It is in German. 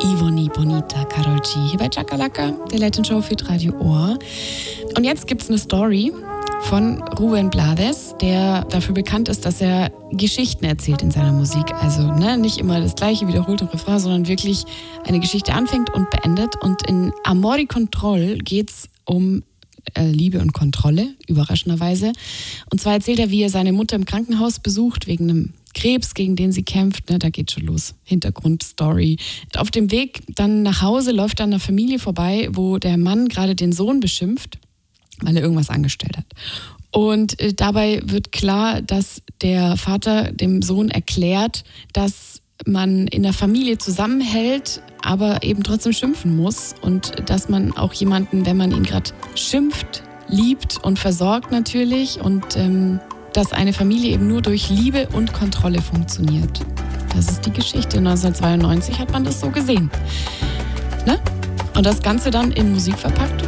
Ivoni Bonita Karol G. Hier bei Chakalaka, der Latin Show für Radio Ohr. Und jetzt gibt's eine Story von Rubén Blades, der dafür bekannt ist, dass er Geschichten erzählt in seiner Musik. Also nicht immer das gleiche wiederholt im Refrain, sondern wirklich eine Geschichte anfängt und beendet. Und in Amor y Control geht's um Liebe und Kontrolle, überraschenderweise. Und zwar erzählt er, wie er seine Mutter im Krankenhaus besucht, wegen einem Krebs, gegen den sie kämpft. Da geht schon los. Hintergrundstory. Auf dem Weg dann nach Hause läuft er an einer Familie vorbei, wo der Mann gerade den Sohn beschimpft, weil er irgendwas angestellt hat. Und dabei wird klar, dass der Vater dem Sohn erklärt, dass man in der Familie zusammenhält, aber eben trotzdem schimpfen muss und dass man auch jemanden, wenn man ihn gerade schimpft, liebt und versorgt natürlich und dass eine Familie eben nur durch Liebe und Kontrolle funktioniert. Das ist die Geschichte. 1992 hat man das so gesehen. Und das Ganze dann in Musik verpackt